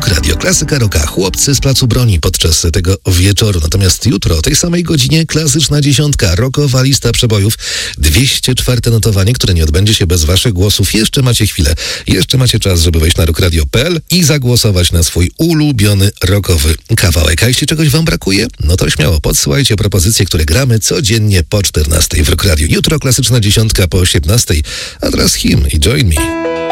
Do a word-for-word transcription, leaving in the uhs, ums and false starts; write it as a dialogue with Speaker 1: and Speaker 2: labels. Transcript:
Speaker 1: Rok Radio, klasyka rocka, chłopcy z Placu Broni podczas tego wieczoru. Natomiast jutro o tej samej godzinie klasyczna dziesiątka, rockowa lista przebojów, dwieście czwarte notowanie, które nie odbędzie się bez waszych głosów. Jeszcze macie chwilę, jeszcze macie czas, żeby wejść na rockradio kropka p l i zagłosować na swój ulubiony rockowy kawałek. A jeśli czegoś wam brakuje, no to śmiało podsyłajcie propozycje, które gramy codziennie po czternastej w Rock Radio. Jutro klasyczna dziesiątka po osiemnastej, a teraz hymn i Join Me.